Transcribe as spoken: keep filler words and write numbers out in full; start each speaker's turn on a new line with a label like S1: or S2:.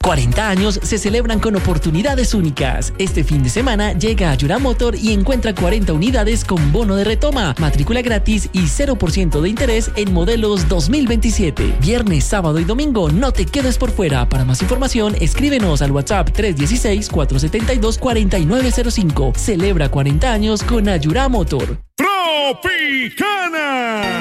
S1: cuarenta años se celebran con oportunidades únicas. Este fin de semana llega a Yura Motor y encuentra cuarenta unidades con bono de retoma, matrícula gratis y cero por ciento de interés en modelos dos mil veintisiete. Viernes, sábado y domingo no te quedes por fuera. Para más información, escríbenos al WhatsApp tres uno seis, cuatro siete dos, cuatro nueve cero cinco. Celebra cuarenta años con Ayura Motor.
S2: Tropicana.